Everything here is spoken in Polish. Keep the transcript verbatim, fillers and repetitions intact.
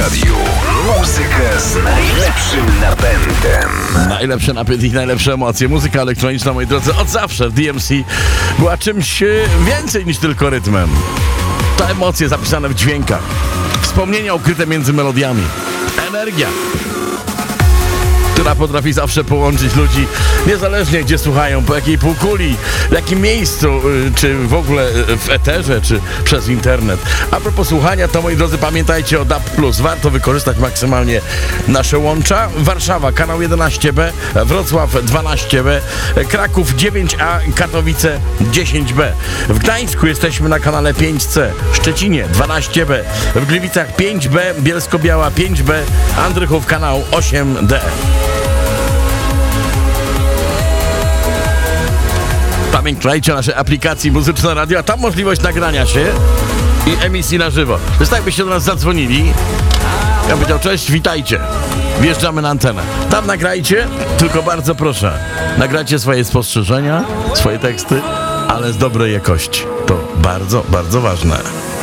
Radiu. Muzyka z najlepszym napędem. Najlepsze napędy i najlepsze emocje. Muzyka elektroniczna, moi drodzy, od zawsze w D M C była czymś więcej niż tylko rytmem. To emocje zapisane w dźwiękach. Wspomnienia ukryte między melodiami. Energia, która potrafi zawsze połączyć ludzi, niezależnie gdzie słuchają, po jakiej półkuli, w jakim miejscu, czy w ogóle w eterze, czy przez internet. A propos słuchania, to moi drodzy, pamiętajcie o D A B plus. Warto wykorzystać maksymalnie nasze łącza. Warszawa, kanał jedenaście B, Wrocław dwanaście B, Kraków dziewięć A, Katowice dziesięć B. W Gdańsku jesteśmy na kanale pięć C, Szczecinie dwanaście B, w Gliwicach pięć B, Bielsko-Biała pięć B, Andrychów kanał osiem D. Pamiętajcie o naszej aplikacji Muzyczne Radio, a tam możliwość nagrania się i emisji na żywo. To jest tak, jakbyście do nas zadzwonili. Ja bym powiedział, cześć, witajcie. Wjeżdżamy na antenę. Tam nagrajcie, tylko bardzo proszę, nagrajcie swoje spostrzeżenia, swoje teksty, ale z dobrej jakości. To bardzo, bardzo ważne.